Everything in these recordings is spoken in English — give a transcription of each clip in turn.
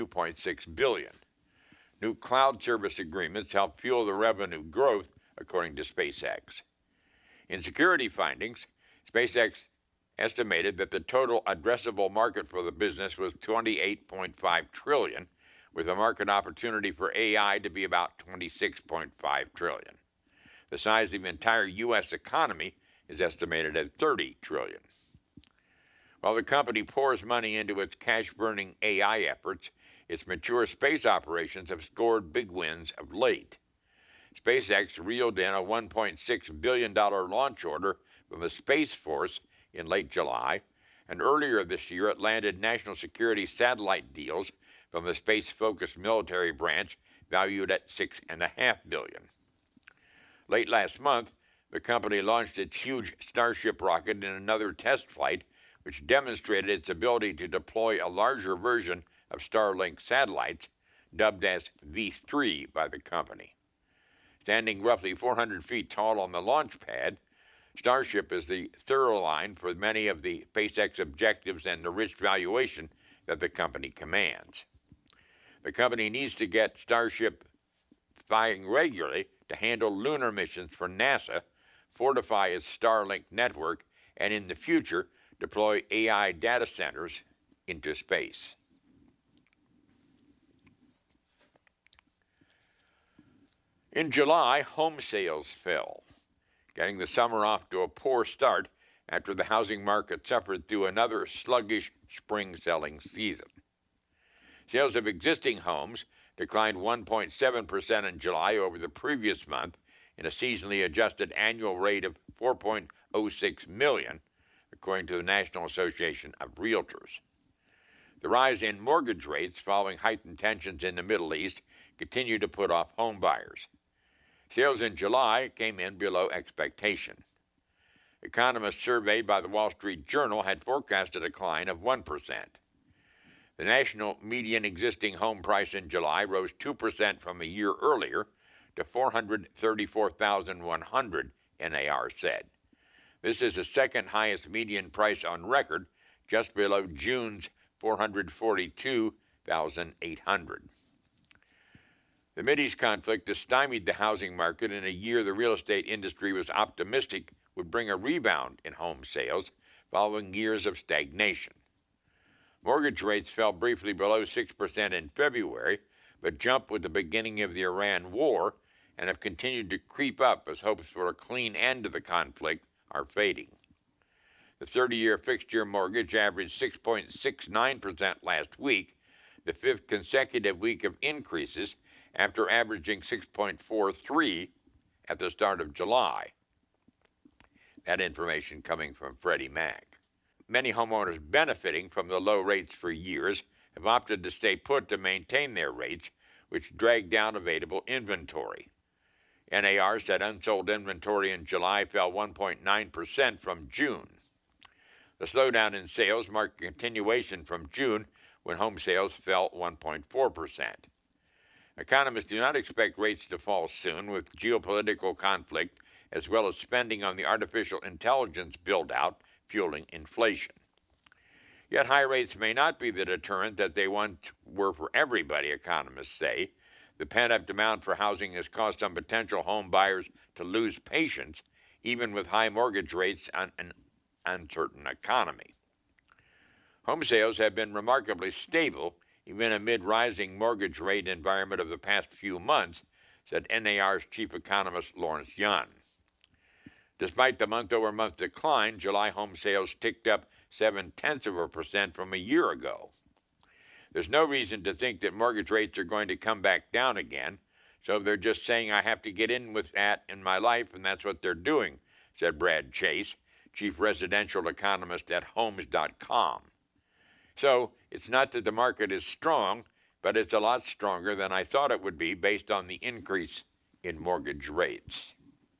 $2.6 billion. New cloud service agreements help fuel the revenue growth, according to SpaceX. In security findings, SpaceX estimated that the total addressable market for the business was $28.5 trillion, with a market opportunity for AI to be about $26.5 trillion. The size of the entire U.S. economy is estimated at $30 trillion. While the company pours money into its cash-burning AI efforts, its mature space operations have scored big wins of late. SpaceX reeled in a $1.6 billion launch order from the Space Force in late July, and earlier this year it landed national security satellite deals from the space-focused military branch valued at $6.5 billion. Late last month, the company launched its huge Starship rocket in another test flight, which demonstrated its ability to deploy a larger version of Starlink satellites, dubbed as V3 by the company. Standing roughly 400 feet tall on the launch pad, Starship is the thorough line for many of the SpaceX objectives and the rich valuation that the company commands. The company needs to get Starship flying regularly to handle lunar missions for NASA, fortify its Starlink network, and in the future deploy AI data centers into space. In July, home sales fell, getting the summer off to a poor start after the housing market suffered through another sluggish spring selling season. Sales of existing homes declined 1.7% in July over the previous month in a seasonally adjusted annual rate of 4.06 million, according to the National Association of Realtors. The rise in mortgage rates following heightened tensions in the Middle East continue to put off home buyers. Sales in July came in below expectation. Economists surveyed by the Wall Street Journal had forecast a decline of 1%. The national median existing home price in July rose 2% from a year earlier to $434,100, NAR said. This is the second highest median price on record, just below June's $442,800. The Mideast conflict has stymied the housing market in a year the real estate industry was optimistic would bring a rebound in home sales following years of stagnation. Mortgage rates fell briefly below 6% in February, but jumped with the beginning of the Iran war and have continued to creep up as hopes for a clean end to the conflict are fading. The 30-year fixed-year mortgage averaged 6.69% last week, the fifth consecutive week of increases after averaging 6.43 at the start of July. That information coming from Freddie Mac. Many homeowners benefiting from the low rates for years have opted to stay put to maintain their rates, which drag down available inventory. NAR said unsold inventory in July fell 1.9% from June. The slowdown in sales marked a continuation from June, when home sales fell 1.4%. Economists do not expect rates to fall soon, with geopolitical conflict as well as spending on the artificial intelligence build-out fueling inflation. Yet high rates may not be the deterrent that they once were for everybody, economists say. The pent-up demand for housing has caused some potential home buyers to lose patience, even with high mortgage rates and an uncertain economy. Home sales have been remarkably stable, even amid rising mortgage rate environment of the past few months, said NAR's chief economist Lawrence Yun. Despite the month-over-month decline, July home sales ticked up 0.7% from a year ago. There's no reason to think that mortgage rates are going to come back down again, so they're just saying I have to get in with that in my life, and that's what they're doing, said Brad Chase, chief residential economist at Homes.com. So it's not that the market is strong, but it's a lot stronger than I thought it would be based on the increase in mortgage rates.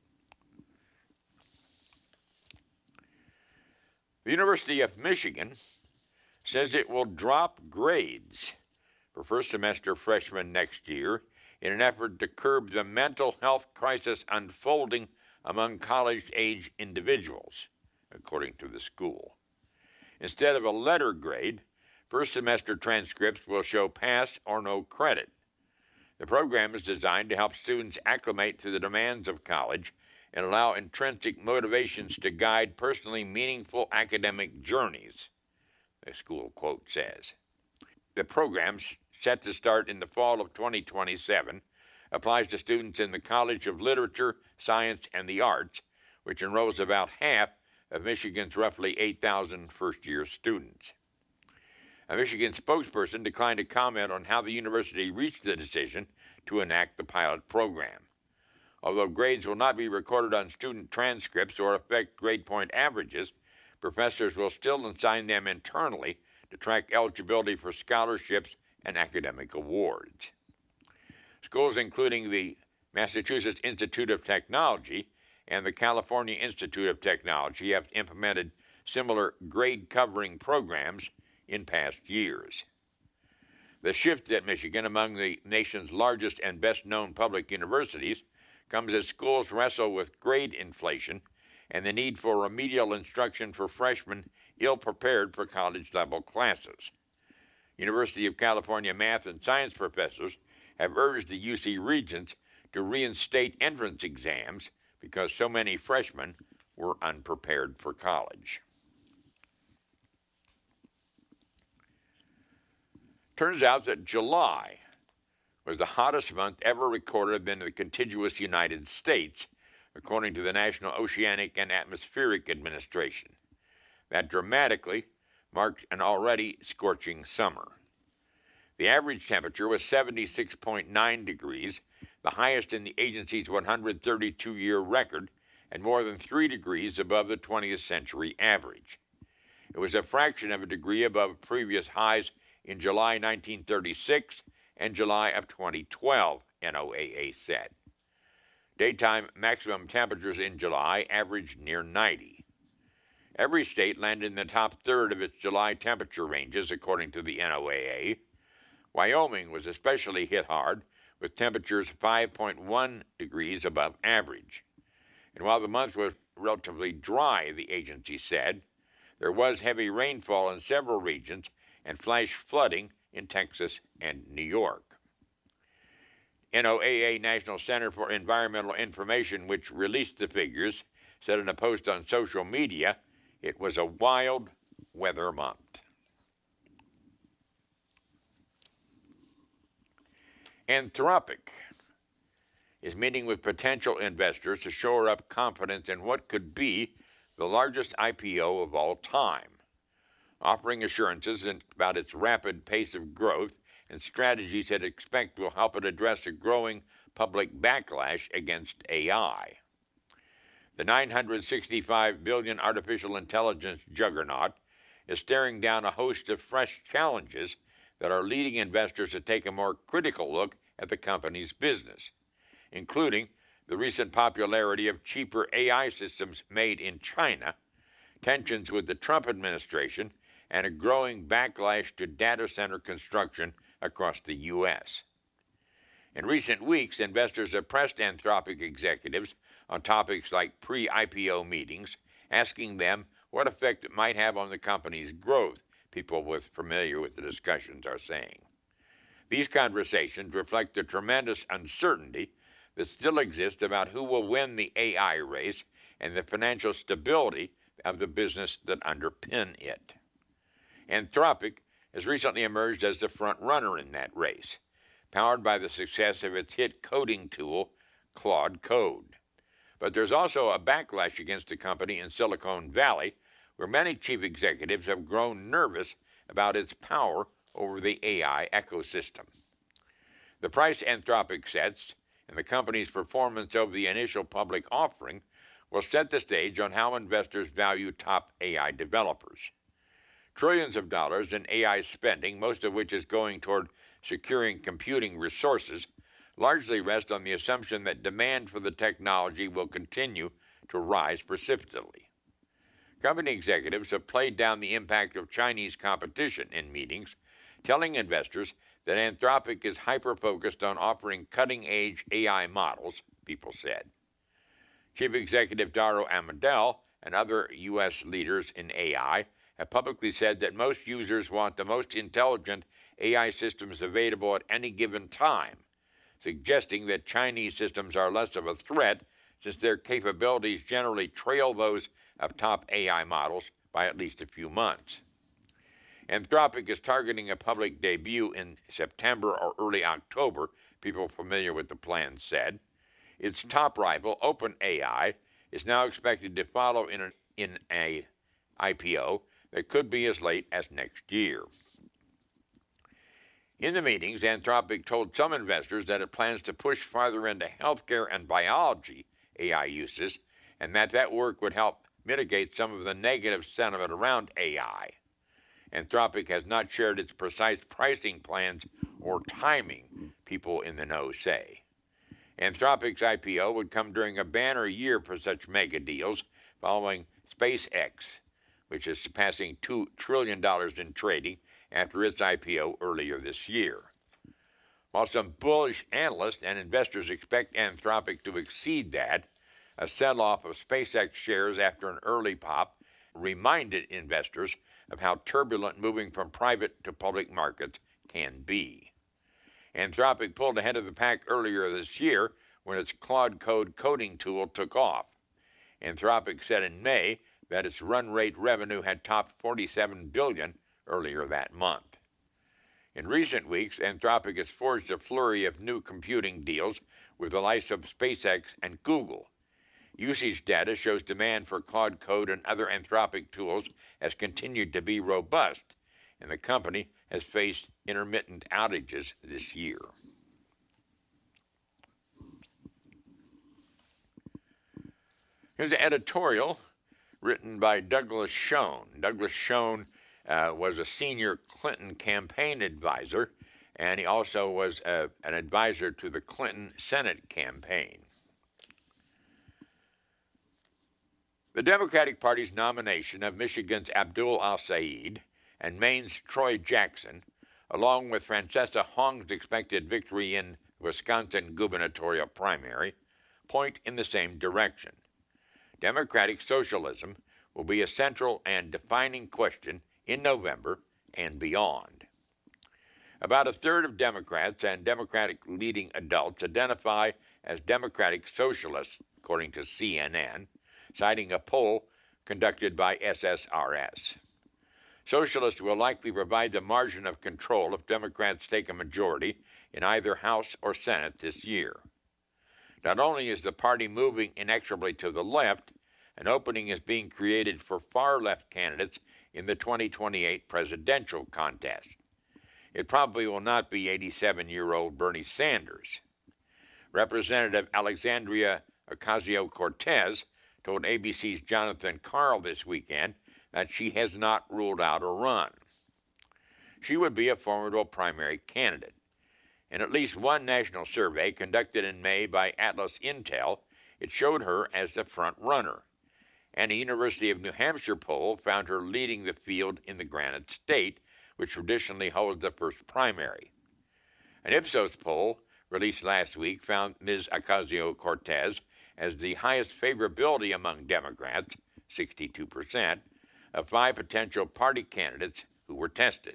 The University of Michigan says it will drop grades for first semester freshmen next year in an effort to curb the mental health crisis unfolding among college-age individuals, according to the school. Instead of a letter grade, First semester transcripts will show pass or no credit. The program is designed to help students acclimate to the demands of college and allow intrinsic motivations to guide personally meaningful academic journeys, the school quote says. The program, set to start in the fall of 2027, applies to students in the College of Literature, Science, and the Arts, which enrolls about half of Michigan's roughly 8,000 first-year students. A Michigan spokesperson declined to comment on how the university reached the decision to enact the pilot program. Although grades will not be recorded on student transcripts or affect grade point averages, professors will still assign them internally to track eligibility for scholarships and academic awards. Schools including the Massachusetts Institute of Technology and the California Institute of Technology have implemented similar grade-covering programs in past years. The shift at Michigan, among the nation's largest and best-known public universities, comes as schools wrestle with grade inflation and the need for remedial instruction for freshmen ill-prepared for college-level classes. University of California math and science professors have urged the UC Regents to reinstate entrance exams because so many freshmen were unprepared for college. Turns out that July was the hottest month ever recorded in the contiguous United States, according to the National Oceanic and Atmospheric Administration. That dramatically marked an already scorching summer. The average temperature was 76.9 degrees, the highest in the agency's 132-year record, and more than 3 degrees above the 20th century average. It was a fraction of a degree above previous highs in July 1936 and July of 2012, NOAA said. Daytime maximum temperatures in July averaged near 90. Every state landed in the top third of its July temperature ranges, according to the NOAA. Wyoming was especially hit hard, with temperatures 5.1 degrees above average. And while the month was relatively dry, the agency said, there was heavy rainfall in several regions and flash flooding in Texas and New York. NOAA National Center for Environmental Information, which released the figures, said in a post on social media, it was a wild weather month. Anthropic is meeting with potential investors to shore up confidence in what could be the largest IPO of all time, offering assurances about its rapid pace of growth and strategies it expects will help it address a growing public backlash against AI. The $965 billion artificial intelligence juggernaut is staring down a host of fresh challenges that are leading investors to take a more critical look at the company's business, including the recent popularity of cheaper AI systems made in China, tensions with the Trump administration, and a growing backlash to data center construction across the U.S. In recent weeks, investors have pressed Anthropic executives on topics like pre-IPO meetings, asking them what effect it might have on the company's growth, people familiar with the discussions are saying. These conversations reflect the tremendous uncertainty that still exists about who will win the AI race and the financial stability of the business that underpin it. Anthropic has recently emerged as the front runner in that race, powered by the success of its hit coding tool, Claude Code. But there's also a backlash against the company in Silicon Valley, where many chief executives have grown nervous about its power over the AI ecosystem. The price Anthropic sets and the company's performance over the initial public offering will set the stage on how investors value top AI developers. Trillions of dollars in AI spending, most of which is going toward securing computing resources, largely rest on the assumption that demand for the technology will continue to rise precipitously. Company executives have played down the impact of Chinese competition in meetings, telling investors that Anthropic is hyper-focused on offering cutting-edge AI models, people said. Chief Executive Daro Amodele and other U.S. leaders in AI have publicly said that most users want the most intelligent AI systems available at any given time, suggesting that Chinese systems are less of a threat since their capabilities generally trail those of top AI models by at least a few months. Anthropic is targeting a public debut in September or early October, people familiar with the plan said. Its top rival, OpenAI, is now expected to follow in an IPO that could be as late as next year. In the meetings, Anthropic told some investors that it plans to push farther into healthcare and biology AI uses, and that work would help mitigate some of the negative sentiment around AI. Anthropic has not shared its precise pricing plans or timing, people in the know say. Anthropic's IPO would come during a banner year for such mega deals, following SpaceX, which is surpassing $2 trillion in trading after its IPO earlier this year. While some bullish analysts and investors expect Anthropic to exceed that, a sell-off of SpaceX shares after an early pop reminded investors of how turbulent moving from private to public markets can be. Anthropic pulled ahead of the pack earlier this year when its Claude Code coding tool took off. Anthropic said in May that its run rate revenue had topped $47 billion earlier that month. In recent weeks, Anthropic has forged a flurry of new computing deals with the likes of SpaceX and Google. Usage data shows demand for Claude Code and other Anthropic tools has continued to be robust, and the company has faced intermittent outages this year. Here's an editorial written by Douglas Schoen. Douglas Schoen was a senior Clinton campaign advisor, and he also was an advisor to the Clinton Senate campaign. The Democratic Party's nomination of Michigan's Abdul Al-Sayed and Maine's Troy Jackson, along with Francesca Hong's expected victory in Wisconsin gubernatorial primary, point in the same direction. Democratic socialism will be a central and defining question in November and beyond. About a third of Democrats and Democratic-leading adults identify as Democratic socialists, according to CNN, citing a poll conducted by SSRS. Socialists will likely provide the margin of control if Democrats take a majority in either House or Senate this year. Not only is the party moving inexorably to the left, an opening is being created for far-left candidates in the 2028 presidential contest. It probably will not be 87-year-old Bernie Sanders. Representative Alexandria Ocasio-Cortez told ABC's Jonathan Karl this weekend that she has not ruled out a run. She would be a formidable primary candidate. In at least one national survey conducted in May by Atlas Intel, it showed her as the front runner. And a University of New Hampshire poll found her leading the field in the Granite State, which traditionally holds the first primary. An Ipsos poll released last week found Ms. Ocasio-Cortez as the highest favorability among Democrats, 62%, of 5 potential party candidates who were tested.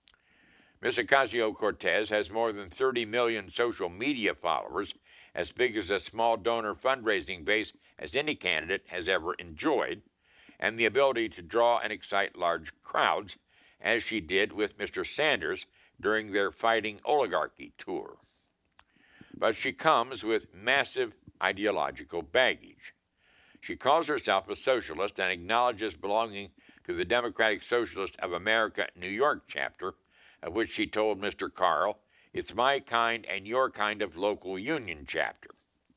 Ms. Ocasio-Cortez has more than 30 million social media followers, as big as a small donor fundraising base as any candidate has ever enjoyed, and the ability to draw and excite large crowds, as she did with Mr. Sanders during their Fighting Oligarchy tour. But she comes with massive ideological baggage. She calls herself a socialist and acknowledges belonging to the Democratic Socialist of America New York chapter, of which she told Mr. Karl, "It's my kind and your kind of local union chapter."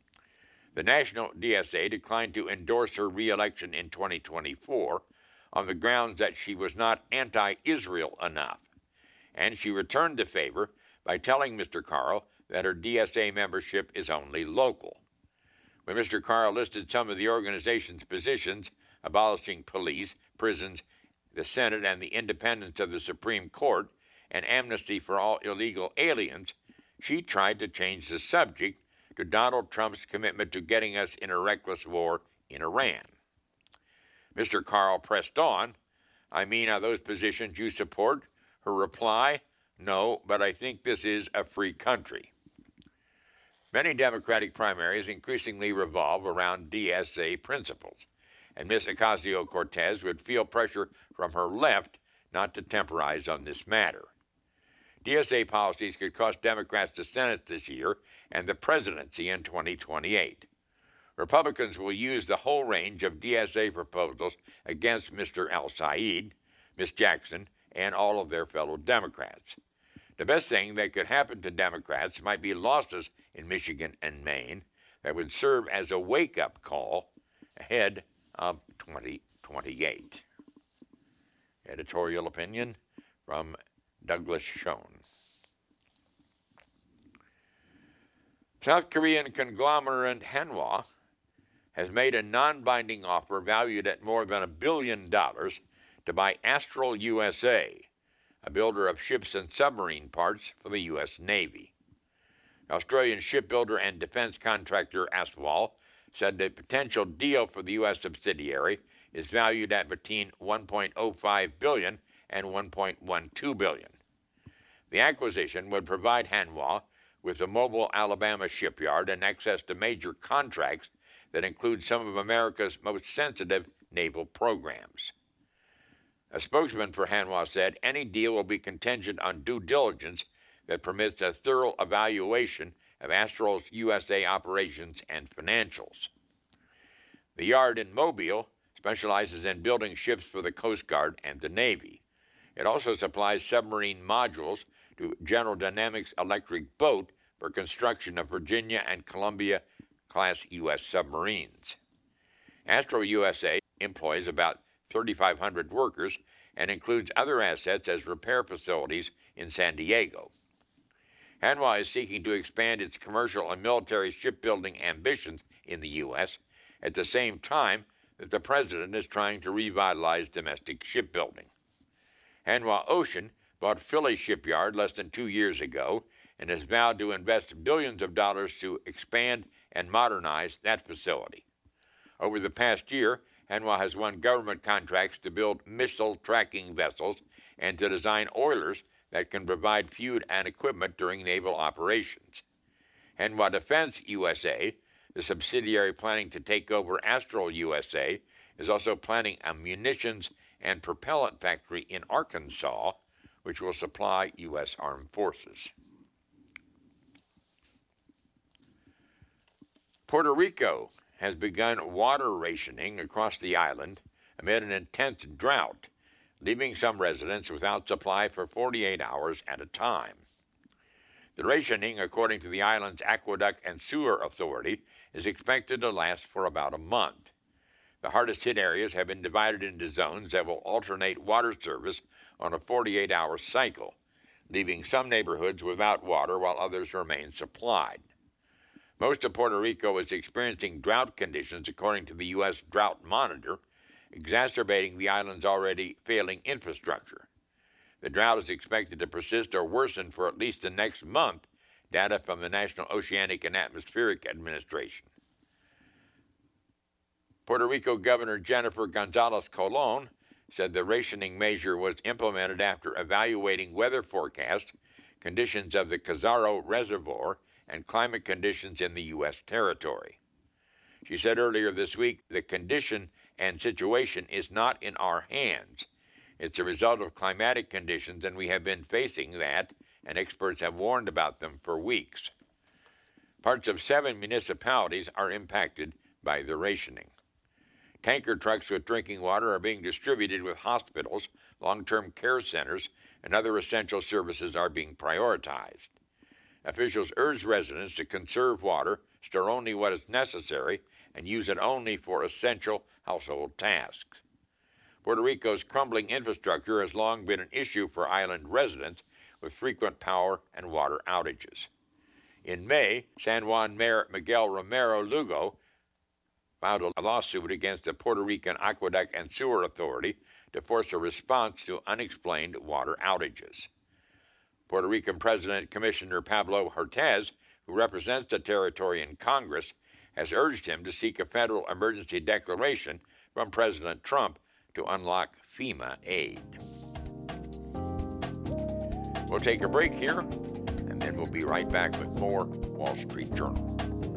The National DSA declined to endorse her re-election in 2024 on the grounds that she was not anti-Israel enough, and she returned the favor by telling Mr. Karl that her DSA membership is only local. When Mr. Karl listed some of the organization's positions, abolishing police, prisons, the Senate, and the independence of the Supreme Court, and amnesty for all illegal aliens, she tried to change the subject to Donald Trump's commitment to getting us in a reckless war in Iran. Mr. Karl pressed on, I mean, are those positions you support? Her reply, no, but I think this is a free country. Many Democratic primaries increasingly revolve around DSA principles, and Ms. Ocasio-Cortez would feel pressure from her left not to temporize on this matter. DSA policies could cost Democrats the Senate this year and the presidency in 2028. Republicans will use the whole range of DSA proposals against Mr. El-Sayed, Ms. Jackson, and all of their fellow Democrats. The best thing that could happen to Democrats might be losses in Michigan and Maine that would serve as a wake-up call ahead of 2028. Editorial opinion from Douglas Schoen. South Korean conglomerate Hanwha has made a non-binding offer valued at more than $1 billion to buy Astral USA, a builder of ships and submarine parts for the U.S. Navy. Australian shipbuilder and defense contractor Astral said the potential deal for the U.S. subsidiary is valued at between $1.05 billion and $1.12 billion. The acquisition would provide Hanwha with the Mobile, Alabama shipyard and access to major contracts that include some of America's most sensitive naval programs. A spokesman for Hanwha said any deal will be contingent on due diligence that permits a thorough evaluation of Astral's USA operations and financials. The yard in Mobile specializes in building ships for the Coast Guard and the Navy. It also supplies submarine modules to General Dynamics Electric Boat for construction of Virginia and Columbia-class U.S. submarines. Astral USA employs about 3,500 workers and includes other assets as repair facilities in San Diego. Hanwha is seeking to expand its commercial and military shipbuilding ambitions in the U.S. at the same time that the president is trying to revitalize domestic shipbuilding. Hanwha Ocean bought Philly Shipyard less than 2 years ago and has vowed to invest billions of dollars to expand and modernize that facility. Over the past year, Hanwha has won government contracts to build missile tracking vessels and to design oilers that can provide fuel and equipment during naval operations. Hanwha Defense USA, the subsidiary planning to take over Astral USA, is also planning a munitions and propellant factory in Arkansas, which will supply U.S. Armed Forces. Puerto Rico has begun water rationing across the island amid an intense drought, leaving some residents without supply for 48 hours at a time. The rationing, according to the island's Aqueduct and Sewer Authority, is expected to last for about a month. The hardest-hit areas have been divided into zones that will alternate water service on a 48-hour cycle, leaving some neighborhoods without water while others remain supplied. Most of Puerto Rico is experiencing drought conditions, according to the U.S. Drought Monitor, exacerbating the island's already failing infrastructure. The drought is expected to persist or worsen for at least the next month, data from the National Oceanic and Atmospheric Administration. Puerto Rico Governor Jennifer Gonzalez Colon said the rationing measure was implemented after evaluating weather forecasts, conditions of the Cazaro Reservoir, and climate conditions in the U.S. territory. She said earlier this week, the condition and situation is not in our hands. It's a result of climatic conditions, and we have been facing that, and experts have warned about them for weeks. Parts of 7 municipalities are impacted by the rationing. Tanker trucks with drinking water are being distributed with hospitals, long-term care centers, and other essential services are being prioritized. Officials urge residents to conserve water, store only what is necessary, and use it only for essential household tasks. Puerto Rico's crumbling infrastructure has long been an issue for island residents, with frequent power and water outages. In May, San Juan Mayor Miguel Romero Lugo filed a lawsuit against the Puerto Rican Aqueduct and Sewer Authority to force a response to unexplained water outages. Puerto Rican President Commissioner Pablo Hertz, who represents the territory in Congress, has urged him to seek a federal emergency declaration from President Trump to unlock FEMA aid. We'll take a break here, and then we'll be right back with more Wall Street Journal.